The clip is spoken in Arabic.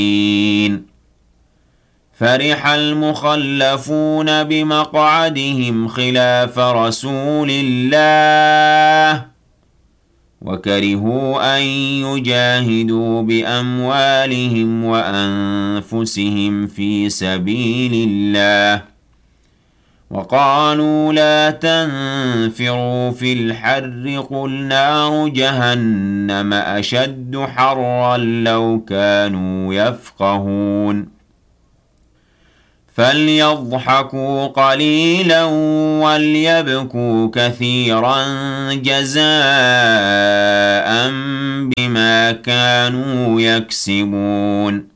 فرح المخلفون بمقعدهم خلاف رسول الله وكرهوا أن يجاهدوا بأموالهم وأنفسهم في سبيل الله وقالوا لا تنفروا في الحر قل نار جهنم أشد حرا لو كانوا يفقهون فليضحكوا قليلا وليبكوا كثيرا جزاء بما كانوا يكسبون